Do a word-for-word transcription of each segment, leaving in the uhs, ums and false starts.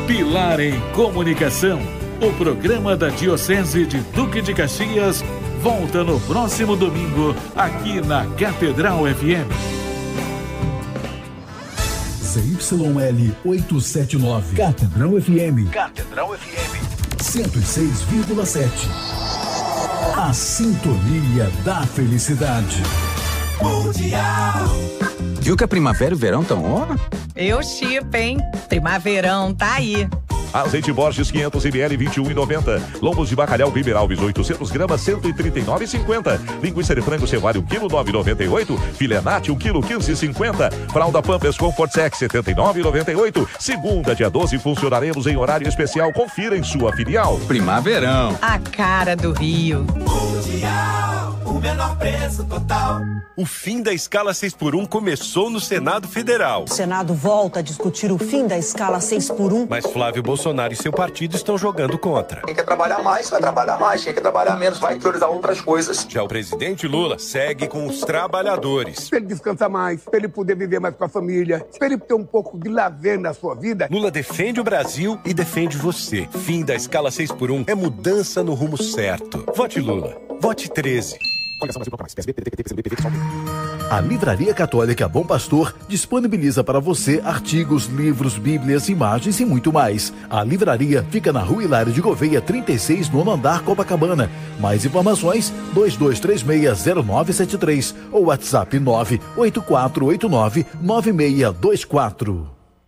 Pilar em Comunicação. O programa da Diocese de Duque de Caxias volta no próximo domingo, aqui na Catedral F M. C Y L oitocentos e setenta e nove, Catedral F M. Catedral F M. cento e seis vírgula sete. A sintonia da felicidade. Mundial. Viu que a primavera e o verão estão on? Eu chipo, hein? Primaverão, tá aí. Azeite Borges quinhentos mililitros, vinte e um reais e noventa centavos. Lombos de bacalhau Ribeir Alves oitocentos gramas, cento e trinta e nove reais e cinquenta centavos. Linguiça de frango Cevalho um quilo, nove reais e noventa e oito centavos. Filé Nati um quilo, quinze reais e cinquenta centavos. Fralda Pampers Comfort Sex setenta e nove reais e noventa e oito centavos. Segunda, dia doze, funcionaremos em horário especial. Confira em sua filial. Primaverão. A cara do Rio. Mundial, o menor preço total. O fim da escala seis por um começou no Senado Federal. O Senado volta a discutir o fim da escala seis por um. Mas Flávio Bolsonaro e seu partido estão jogando contra. Quem quer trabalhar mais, vai trabalhar mais. Quem quer trabalhar menos, vai priorizar outras coisas. Já o presidente Lula segue com os trabalhadores. Para ele descansar mais, para ele poder viver mais com a família, para ele ter um pouco de lazer na sua vida. Lula defende o Brasil e defende você. Fim da escala seis por um é mudança no rumo certo. Vote Lula. Vote treze. A Livraria Católica Bom Pastor disponibiliza para você artigos, livros, bíblias, imagens e muito mais. A livraria fica na Rua Hilário de Gouveia, trinta e seis, nono andar, Copacabana. Mais informações, dois dois três seis, zero nove sete três ou WhatsApp nove oito quatro oito nove, nove seis dois quatro.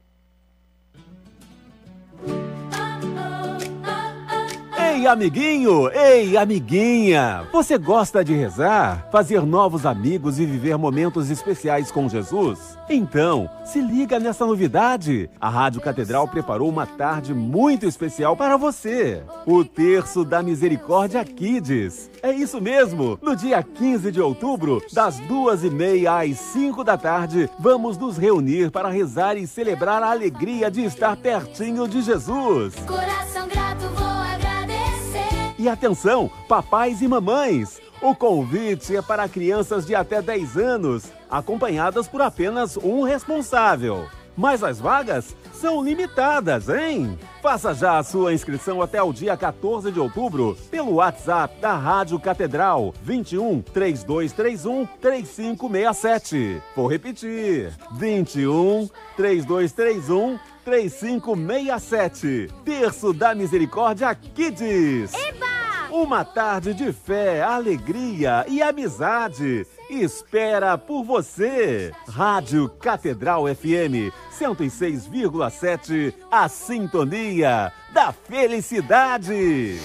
Ei, amiguinho! Ei, amiguinha! Você gosta de rezar, fazer novos amigos e viver momentos especiais com Jesus? Então, se liga nessa novidade! A Rádio Catedral preparou uma tarde muito especial para você. O Terço da Misericórdia Kids. É isso mesmo! No dia quinze de outubro, das duas e meia às cinco da tarde, vamos nos reunir para rezar e celebrar a alegria de estar pertinho de Jesus. Coração grato, vou agradecer. E atenção, papais e mamães! O convite é para crianças de até dez anos, acompanhadas por apenas um responsável. Mas as vagas são limitadas, hein? Faça já a sua inscrição até o dia quatorze de outubro pelo WhatsApp da Rádio Catedral vinte e um, três dois três um, três cinco seis sete. Vou repetir, vinte e um, três dois três um, três cinco seis sete. Terço da Misericórdia Kids. Eba! Uma tarde de fé, alegria e amizade. Espera por você. Rádio Catedral F M cento e seis vírgula sete. A sintonia da felicidade.